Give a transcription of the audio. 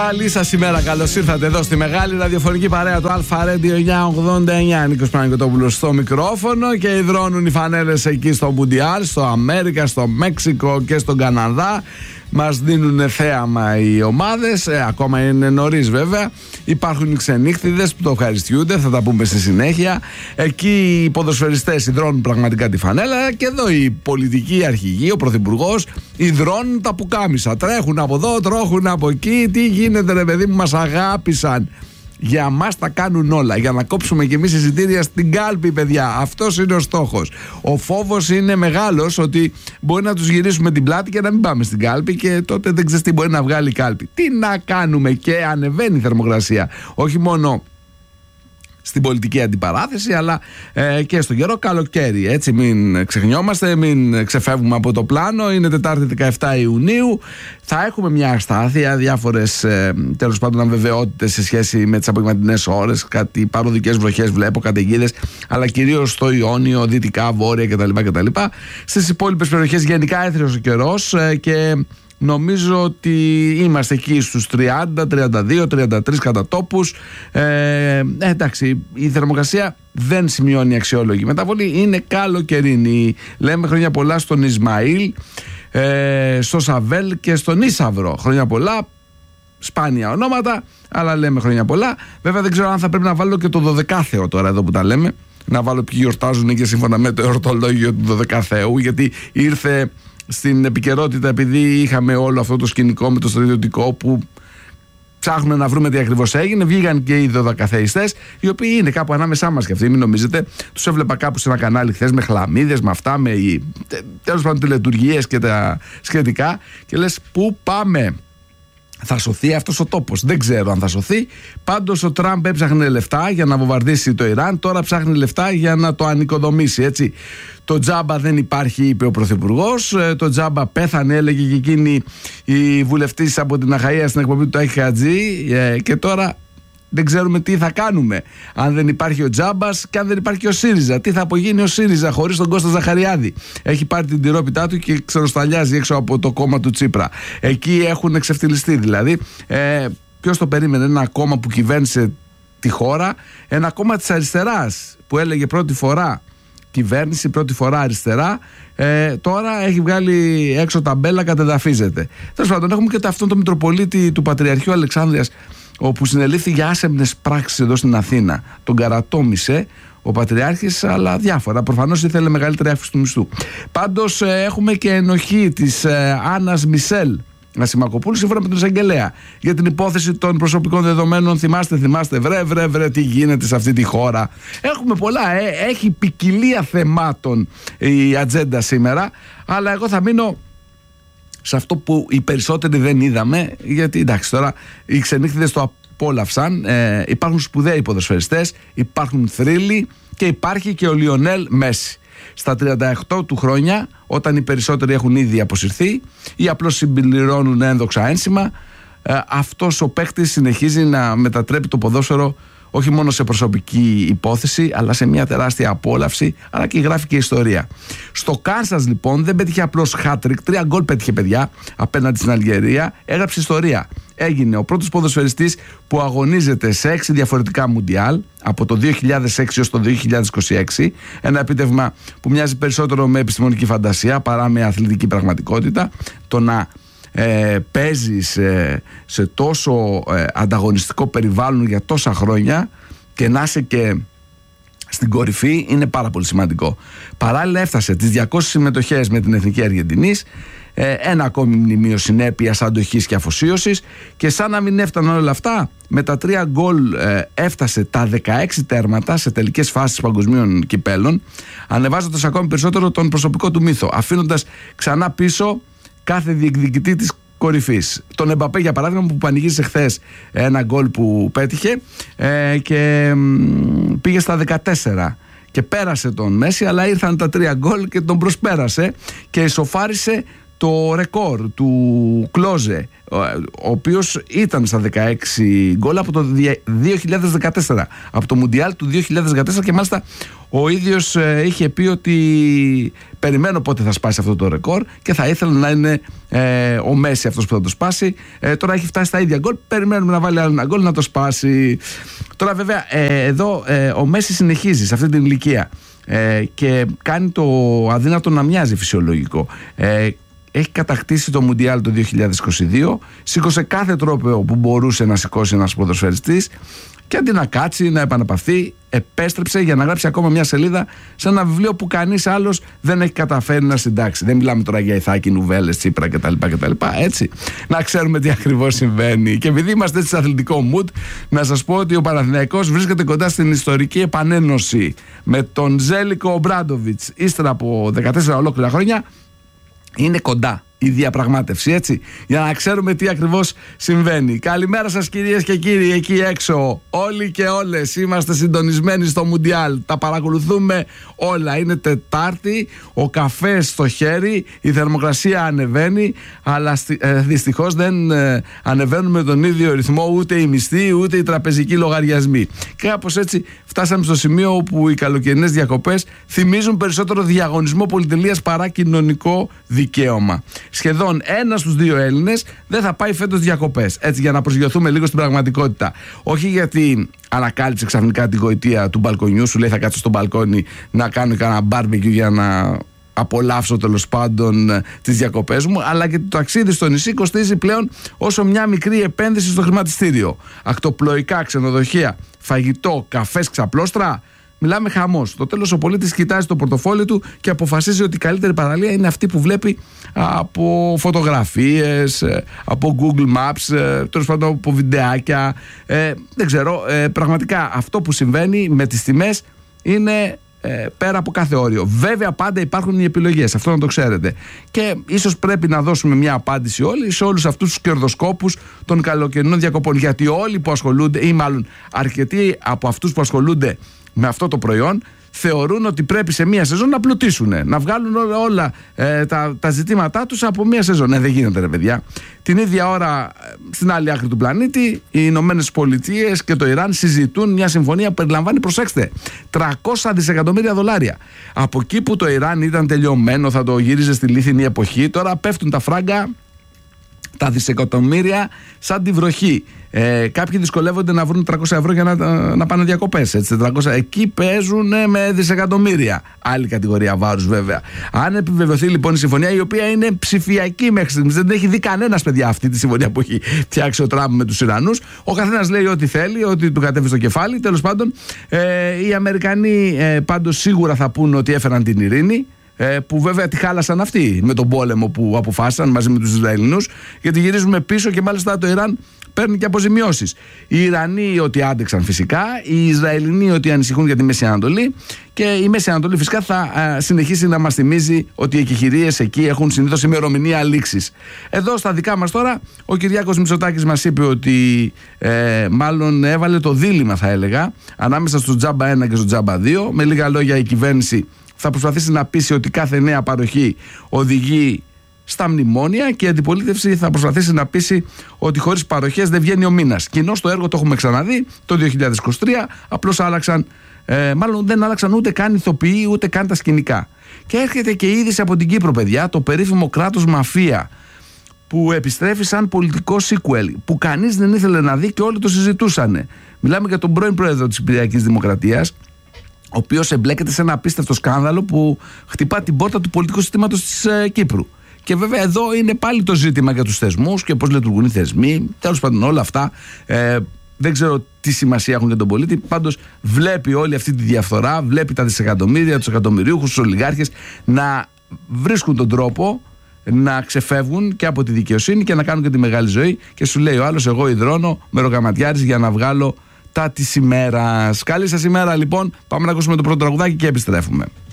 Καλή σας ημέρα, καλώς ήρθατε εδώ στη μεγάλη ραδιοφωνική παρέα του Αλφα Radio 989. Νίκος Παναγιωτόπουλος στο μικρόφωνο και υδρώνουν οι φανέλες εκεί στο Μουντιάλ, στο Αμέρικα, στο Μέξικο και στον Καναδά. Μας δίνουν θέαμα οι ομάδες, ακόμα είναι νωρίς βέβαια. Υπάρχουν οι ξενύχτιδες που το ευχαριστιούνται, θα τα πούμε στη συνέχεια. Εκεί οι ποδοσφαιριστές υδρώνουν πραγματικά τη φανέλα και εδώ οι πολιτικοί αρχηγοί, ο πρωθυπουργός, υδρώνουν τα πουκάμισα. Τρέχουν από εδώ, τρέχουν από εκεί. Τι γίνεται ρε παιδί μου, μας αγάπησαν. Για μας τα κάνουν όλα. Για να κόψουμε κι εμείς εισιτήρια στην κάλπη, παιδιά. Αυτός είναι ο στόχος. Ο φόβος είναι μεγάλος ότι μπορεί να τους γυρίσουμε την πλάτη και να μην πάμε στην κάλπη και τότε δεν ξέρεις τι μπορεί να βγάλει η κάλπη. Τι να κάνουμε, και ανεβαίνει η θερμοκρασία. Όχι μόνο στην πολιτική αντιπαράθεση, αλλά και στον καιρό καλοκαίρι. Έτσι, μην ξεχνιόμαστε, μην ξεφεύγουμε από το πλάνο. Είναι Τετάρτη 17 Ιουνίου. Θα έχουμε μια αστάθεια, διάφορες τέλος πάντων αβεβαιότητες σε σχέση με τις απογευματινές ώρες. Κάτι παροδικές βροχές βλέπω, καταιγίδες, αλλά κυρίως στο Ιόνιο, δυτικά, βόρεια κτλ. Στις υπόλοιπες περιοχές γενικά έθριος ο καιρός και νομίζω ότι είμαστε εκεί στους 30, 32, 33 κατά τόπους. Εντάξει, η θερμοκρασία δεν σημειώνει αξιόλογη μεταβολή. Είναι καλοκαιρινή. Λέμε χρόνια πολλά στον Ισμαήλ, στο Σαβέλ και στον Ίσαυρο. Χρόνια πολλά. Σπάνια ονόματα, αλλά λέμε χρόνια πολλά. Βέβαια δεν ξέρω αν θα πρέπει να βάλω και το 12θεο τώρα εδώ που τα λέμε. Να βάλω ποιοι γιορτάζουν και σύμφωνα με το εορτολόγιο του 12θεου, γιατί ήρθε στην επικαιρότητα επειδή είχαμε όλο αυτό το σκηνικό με το στρατιωτικό που ψάχνουμε να βρούμε τι ακριβώς έγινε. Βγήκαν και οι 12θεϊστές, οι οποίοι είναι κάπου ανάμεσά μας και αυτοί, μην νομίζετε. Τους έβλεπα κάπου σε ένα κανάλι χθες με χλαμίδες, με αυτά, με τέλος πάντων τηλετουργίες και τα σχετικά. Και λες, πού πάμε? Θα σωθεί αυτός ο τόπος? Δεν ξέρω αν θα σωθεί. Πάντως ο Τραμπ έψαχνε λεφτά για να βομβαρδίσει το Ιράν. Τώρα ψάχνει λεφτά για να το ανοικοδομήσει, έτσι. Το τζάμπα δεν υπάρχει, είπε ο πρωθυπουργός. Το τζάμπα πέθανε, έλεγε και εκείνη η βουλευτής από την Αχαΐα στην εκπομπή του Τάκη Χατζή. Και τώρα δεν ξέρουμε τι θα κάνουμε. Αν δεν υπάρχει ο Τζάμπας και αν δεν υπάρχει ο ΣΥΡΙΖΑ. Τι θα απογίνει ο ΣΥΡΙΖΑ χωρίς τον Κώστα Ζαχαριάδη? Έχει πάρει την τυρόπιτά του και ξεροσταλιάζει έξω από το κόμμα του Τσίπρα. Εκεί έχουν εξευτελιστεί δηλαδή. Ποιος το περίμενε? Ένα κόμμα που κυβέρνησε τη χώρα, ένα κόμμα της αριστεράς που έλεγε πρώτη φορά κυβέρνηση, πρώτη φορά αριστερά, τώρα έχει βγάλει έξω ταμπέλα, κατεδαφίζεται. Τέλος πάντων, έχουμε και αυτόν τον Μητροπολίτη του Πατριαρχείου Αλεξάνδρειας, όπου συνελήφθη για άσεμνες πράξεις εδώ στην Αθήνα. Τον καρατόμησε ο Πατριάρχης, αλλά διάφορα. Προφανώς ήθελε μεγαλύτερη αύξηση του μισθού. Πάντως έχουμε και ενοχή της Άννας Μισελ Ασημακοπούλου, σύμφωνα με τον εισαγγελέα, για την υπόθεση των προσωπικών δεδομένων. Θυμάστε, βρε, τι γίνεται σε αυτή τη χώρα. Έχουμε πολλά, έχει ποικιλία θεμάτων η ατζέντα σήμερα, αλλά εγώ θα μείνω σε αυτό που οι περισσότεροι δεν είδαμε, γιατί εντάξει τώρα οι ξενύχτιδες το απόλαυσαν. Υπάρχουν σπουδαίοι ποδοσφαιριστές, υπάρχουν θρύλοι και υπάρχει και ο Λιονέλ Μέση. Στα 38 του χρόνια, όταν οι περισσότεροι έχουν ήδη αποσυρθεί ή απλώς συμπληρώνουν ένδοξα ένσημα, αυτός ο παίκτης συνεχίζει να μετατρέπει το ποδόσφαιρο όχι μόνο σε προσωπική υπόθεση, αλλά σε μια τεράστια απόλαυση, αλλά και γράφει και ιστορία. Στο Κάνσας λοιπόν δεν πέτυχε απλώς hat-trick, 3 γκολ πέτυχε, παιδιά, απέναντι στην Αλγερία. Έγραψε ιστορία. Έγινε ο πρώτος ποδοσφαιριστής που αγωνίζεται σε 6 διαφορετικά Μουντιάλ από το 2006 έως το 2026. Ένα επίτευγμα που μοιάζει περισσότερο με επιστημονική φαντασία παρά με αθλητική πραγματικότητα. Το να παίζεις σε τόσο ανταγωνιστικό περιβάλλον για τόσα χρόνια και να είσαι και στην κορυφή είναι πάρα πολύ σημαντικό. Παράλληλα έφτασε τις 200 συμμετοχές με την Εθνική Αργεντινής, ένα ακόμη μνημείο συνέπειας, αντοχής και αφοσίωσης, και σαν να μην έφταναν όλα αυτά, με τα 3 γκολ έφτασε τα 16 τέρματα σε τελικές φάσεις παγκοσμίων κυπέλων, ανεβάζοντας ακόμη περισσότερο τον προσωπικό του μύθο, αφήνοντας ξανά πίσω κάθε διεκδικητή της κορυφής. Τον Εμπαπέ για παράδειγμα, που πανηγύρισε χθες ένα γκολ που πέτυχε και πήγε στα 14 και πέρασε τον Μέση, αλλά ήρθαν τα 3 γκολ και τον προσπέρασε και ισοφάρισε το ρεκόρ του Κλόζε, ο οποίος ήταν στα 16 γκολ από το 2014, από το Μουντιάλ του 2014, και μάλιστα Ο ίδιος είχε πει ότι περιμένω πότε θα σπάσει αυτό το ρεκόρ και θα ήθελα να είναι ο Μέση αυτός που θα το σπάσει. Τώρα έχει φτάσει στα ίδια γκολ, περιμένουμε να βάλει άλλο ένα γκολ να το σπάσει. Τώρα βέβαια εδώ ο Μέση συνεχίζει σε αυτή την ηλικία και κάνει το αδύνατο να μοιάζει φυσιολογικό. Έχει κατακτήσει το Μουντιάλ το 2022, σήκωσε κάθε τρόπο που μπορούσε να σηκώσει ένας ποδοσφαιριστής και αντί να κάτσει, να επαναπαυθεί, επέστρεψε για να γράψει ακόμα μια σελίδα σε ένα βιβλίο που κανείς άλλος δεν έχει καταφέρει να συντάξει. Δεν μιλάμε τώρα για Ιθάκη, Νουβέλες, Τσίπρα κτλ. Έτσι. Να ξέρουμε τι ακριβώς συμβαίνει. Και επειδή είμαστε σε αθλητικό mood, να σας πω ότι ο Παναθηναϊκός βρίσκεται κοντά στην ιστορική επανένωση με τον Ζέλικο Ομπράντοβιτς. Ύστερα από 14 ολόκληρα χρόνια, είναι κοντά η διαπραγμάτευση, έτσι, για να ξέρουμε τι ακριβώς συμβαίνει. Καλημέρα σας κυρίες και κύριοι εκεί έξω. Όλοι και όλες είμαστε συντονισμένοι στο Μουντιάλ. Τα παρακολουθούμε όλα. Είναι Τετάρτη, ο καφές στο χέρι, η θερμοκρασία ανεβαίνει, αλλά δυστυχώς δεν ανεβαίνουν με τον ίδιο ρυθμό ούτε οι μισθοί ούτε οι τραπεζικοί λογαριασμοί. Και κάπως έτσι φτάσαμε στο σημείο όπου οι καλοκαιρινές διακοπές θυμίζουν περισσότερο διαγωνισμό πολυτελείας παρά κοινωνικό δικαίωμα. Σχεδόν ένας στους δύο Έλληνες δεν θα πάει φέτος διακοπές. Έτσι, για να προσγειωθούμε λίγο στην πραγματικότητα. Όχι γιατί ανακάλυψε ξαφνικά την γοητεία του μπαλκονιού, σου λέει θα κάτσω στο μπαλκόνι να κάνω κανένα μπάρμπεκιου για να απολαύσω τέλος πάντων τις διακοπές μου, αλλά και το ταξίδι στο νησί κοστίζει πλέον όσο μια μικρή επένδυση στο χρηματιστήριο. Ακτοπλοϊκά, ξενοδοχεία, φαγητό, καφές, ξαπλώστρα. Μιλάμε χαμός. Στο τέλος ο πολίτης κοιτάζει το πορτοφόλι του και αποφασίζει ότι η καλύτερη παραλία είναι αυτή που βλέπει από φωτογραφίες, από Google Maps, τέλος πάντων από βιντεάκια. Δεν ξέρω, πραγματικά αυτό που συμβαίνει με τις τιμές είναι πέρα από κάθε όριο. Βέβαια πάντα υπάρχουν οι επιλογές, αυτό να το ξέρετε. Και ίσως πρέπει να δώσουμε μια απάντηση όλοι σε όλους αυτούς τους κερδοσκόπους των καλοκαιρινών διακοπών. Γιατί όλοι που ασχολούνται, ή μάλλον αρκετοί από αυτούς που ασχολούνται με αυτό το προϊόν, θεωρούν ότι πρέπει σε μία σεζόν να πλουτίσουν, να βγάλουν όλα τα ζητήματά τους από μία σεζόν. Δεν γίνεται ρε παιδιά. Την ίδια ώρα στην άλλη άκρη του πλανήτη οι Ηνωμένες Πολιτείες και το Ιράν συζητούν μια συμφωνία που περιλαμβάνει, προσέξτε, 300 δισεκατομμύρια δολάρια. Από εκεί που το Ιράν ήταν τελειωμένο, θα το γύριζε στη λίθινη εποχή, τώρα πέφτουν τα φράγκα, τα δισεκατομμύρια σαν τη βροχή. Κάποιοι δυσκολεύονται να βρουν 300 ευρώ για να πάνε διακοπές. Έτσι, 400. Εκεί παίζουν με δισεκατομμύρια. Άλλη κατηγορία βάρους βέβαια. Αν επιβεβαιωθεί λοιπόν η συμφωνία, η οποία είναι ψηφιακή μέχρι στιγμής, δεν έχει δει κανένας παιδιά αυτή τη συμφωνία που έχει φτιάξει ο Τραμπ με τους Ιρανούς. Ο καθένας λέει ό,τι θέλει, ό,τι του κατέβει στο κεφάλι. Τέλος πάντων, οι Αμερικανοί πάντως σίγουρα θα πούν ότι έφεραν την ειρήνη. Που βέβαια τη χάλασαν αυτοί με τον πόλεμο που αποφάσισαν μαζί με τους Ισραηλινούς, γιατί γυρίζουμε πίσω και μάλιστα το Ιράν παίρνει και αποζημιώσεις. Οι Ιρανοί ότι άντεξαν φυσικά, οι Ισραηλινοί ότι ανησυχούν για τη Μέση Ανατολή, και η Μέση Ανατολή φυσικά θα συνεχίσει να μας θυμίζει ότι οι εκεχηρίες εκεί έχουν συνήθως ημερομηνία λήξης. Εδώ στα δικά μας τώρα ο Κυριάκος Μητσοτάκης μας είπε ότι μάλλον έβαλε το δίλημμα, θα έλεγα, ανάμεσα στο τζάμπα 1 και στο τζάμπα 2. Με λίγα λόγια, η κυβέρνηση θα προσπαθήσει να πείσει ότι κάθε νέα παροχή οδηγεί στα μνημόνια και η αντιπολίτευση θα προσπαθήσει να πείσει ότι χωρίς παροχές δεν βγαίνει ο μήνας. Κοινώς το έργο το έχουμε ξαναδεί το 2023, απλώς άλλαξαν, μάλλον δεν άλλαξαν ούτε καν ηθοποιοί ούτε καν τα σκηνικά. Και έρχεται και η είδηση από την Κύπρο, παιδιά, το περίφημο κράτος μαφία που επιστρέφει σαν πολιτικό sequel, που κανείς δεν ήθελε να δει και όλοι το συζητούσαν. Μιλάμε για τον πρώην πρόεδρο της Κυπριακής Δημοκρατίας, ο οποίος εμπλέκεται σε ένα απίστευτο σκάνδαλο που χτυπά την πόρτα του πολιτικού συστήματος της Κύπρου. Και βέβαια εδώ είναι πάλι το ζήτημα για τους θεσμούς και πώς λειτουργούν οι θεσμοί. Τέλος πάντων, όλα αυτά δεν ξέρω τι σημασία έχουν για τον πολίτη. Πάντως βλέπει όλη αυτή τη διαφθορά, βλέπει τα δισεκατομμύρια, τους εκατομμυρίουχους, τους ολιγάρχες να βρίσκουν τον τρόπο να ξεφεύγουν και από τη δικαιοσύνη και να κάνουν και τη μεγάλη ζωή. Και σου λέει ο άλλος, εγώ υδρώνω μεροκαματιάρης για να βγάλω τα της ημέρας. Καλή σας ημέρα λοιπόν. Πάμε να ακούσουμε το πρώτο τραγουδάκι και επιστρέφουμε.